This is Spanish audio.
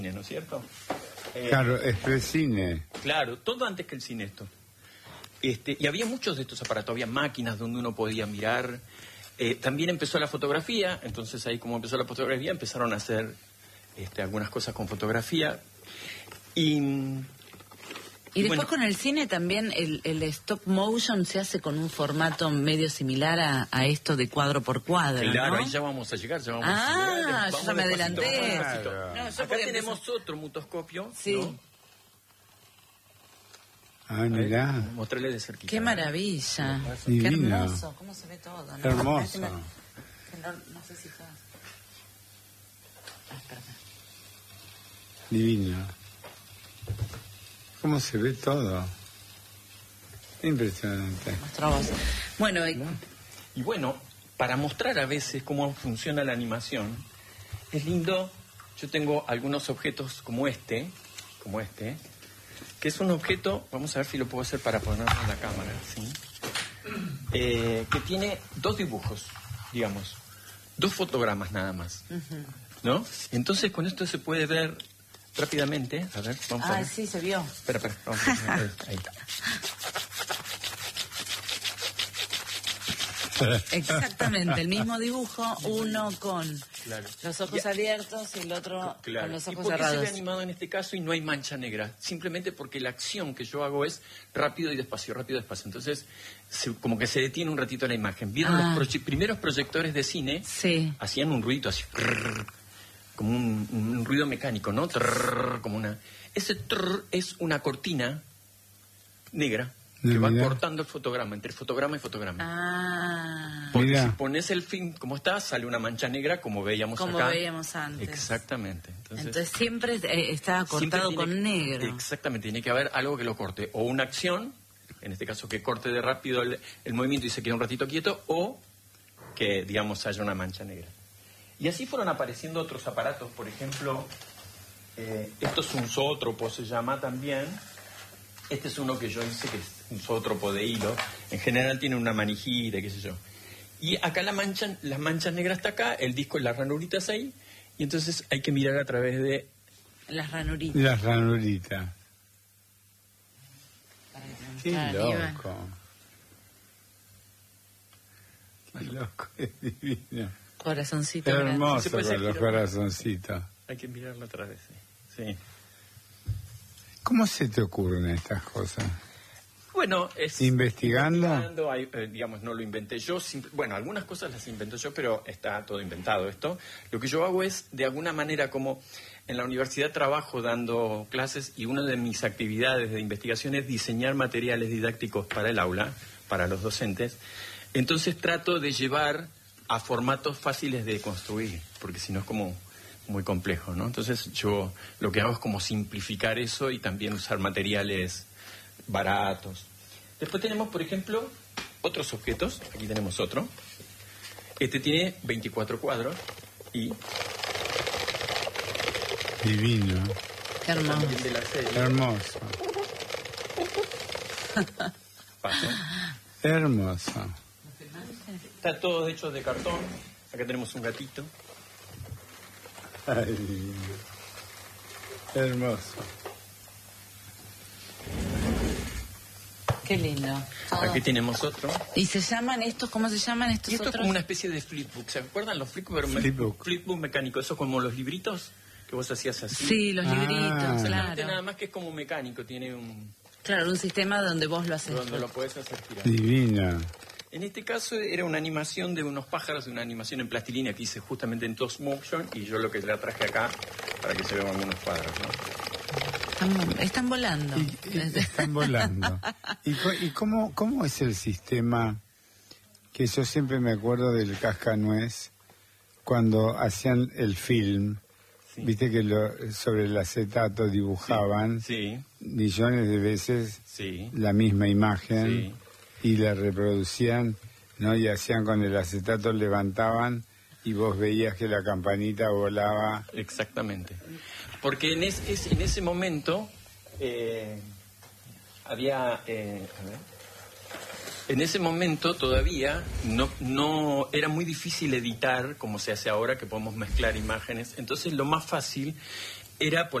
¿no es cierto? Claro, Expresscine. Claro, todo antes que el cine esto. Y había muchos de estos aparatos, había máquinas donde uno podía mirar. También empezó la fotografía, entonces ahí como empezó la fotografía empezaron a hacer algunas cosas con fotografía. Y después bueno, con el cine también el stop motion se hace con un formato medio similar a esto de cuadro por cuadro, claro, ¿no? ahí ya vamos a llegar, ya vamos Ah, a yo ya me adelanté. Claro. No, yo Acá tenemos otro mutoscopio, sí. ¿no? Ah, mirá. Mostrarle de cerquita. Qué maravilla. Qué Divino. hermoso, cómo se ve todo, ¿no? Hermoso. No sé si está... perdón. Divino. ¿Cómo se ve todo? Impresionante. Mostramos. Bueno, Y bueno, para mostrar a veces cómo funciona la animación, es lindo. Yo tengo algunos objetos como este, que es un objeto, vamos a ver si lo puedo hacer para ponerlo en la cámara, ¿sí? Que tiene dos dibujos, digamos, dos fotogramas nada más, ¿no? Entonces con esto se puede ver rápidamente, a ver, vamos a ver. sí, se vio. Espera, vamos a ver, ahí. Exactamente, el mismo dibujo, uno con Claro. los ojos abiertos y el otro Claro. con los ¿Y ojos por qué se cerrados. ve animado en este caso y no hay mancha negra? Simplemente porque la acción que yo hago es rápido y despacio, rápido y despacio. Entonces, como que se detiene un ratito la imagen. ¿Vieron los primeros proyectores de cine? Sí. Hacían un ruido así, como un ruido mecánico, ¿no? Como una... Ese es una cortina negra que va cortando el fotograma, entre fotograma y fotograma. Porque si pones el film como está, sale una mancha negra como veíamos acá. Como veíamos antes. Exactamente. Entonces siempre está cortado con negro. Exactamente, tiene que haber algo que lo corte. O una acción, en este caso que corte de rápido el movimiento y se quede un ratito quieto, o que, digamos, haya una mancha negra. Y así fueron apareciendo otros aparatos, por ejemplo, esto es un zoótropo, se llama también. Este es uno que yo hice, que es un zoótropo de hilo. En general tiene una manijita, qué sé yo. Y acá las manchas negras está acá, el disco y las ranuritas ahí. Y entonces hay que mirar a través de... Las ranuritas. Las ranuritas. Qué loco. Qué loco, es divino. Corazoncito. Hermoso con los corazoncitos. Hay que mirarlo a través, sí. ¿Cómo se te ocurren estas cosas? Bueno, es... ¿Investigando? Digamos, no lo inventé yo. Bueno, algunas cosas las invento yo, pero está todo inventado esto. Lo que yo hago es, de alguna manera, como en la universidad trabajo dando clases y una de mis actividades de investigación es diseñar materiales didácticos para el aula, para los docentes. Entonces trato de llevar a formatos fáciles de construir, porque si no es como muy complejo, ¿no? Entonces yo lo que hago es como simplificar eso y también usar materiales baratos. Después tenemos, por ejemplo, otros objetos. Aquí tenemos otro. Este tiene 24 cuadros y... Divino. Qué hermoso. De la serie. Hermoso. Paso. Hermoso. Está todo hecho de cartón. Acá tenemos un gatito. Ay, divino. Hermoso. Qué lindo. Aquí tenemos otro. ¿Y se llaman estos? ¿Cómo se llaman estos Y esto otros? es como una especie de flipbook. ¿Se acuerdan los flipbook? Flipbook mecánico. Eso como los libritos que vos hacías así. Sí, los libritos, claro. Nada más que es como mecánico. Tiene un... Claro, un sistema donde vos lo haces. Donde lo podés hacer girar. Divina. En este caso era una animación de unos pájaros, una animación en plastilina que hice justamente en Toast Motion y yo lo que la traje acá para que se vean algunos cuadros, ¿no? Están volando. Están volando. ¿Y cómo es el sistema? Que yo siempre me acuerdo del Cascanuez, cuando hacían el film, sí. Viste que sobre el acetato dibujaban millones de veces la misma imagen y la reproducían, ¿no? Y hacían con el acetato, levantaban y vos veías que la campanita volaba. Exactamente. Porque en ese momento había... En ese momento todavía no era muy difícil editar como se hace ahora, que podemos mezclar imágenes. Entonces lo más fácil era